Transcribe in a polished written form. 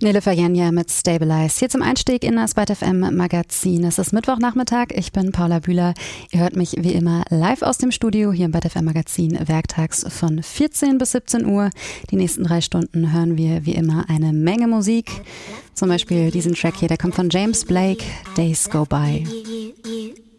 Nele Fagenia mit Stabilize. Hier zum Einstieg in das Byte FM Magazin. Es ist Mittwochnachmittag. Ich bin Paula Bühler. Ihr hört mich wie immer live aus dem Studio hier im Byte FM Magazin werktags von 14 bis 17 Uhr. Die nächsten 3 Stunden hören wir wie immer eine Menge Musik. Zum Beispiel diesen Track hier, der kommt von James Blake, Days Go By.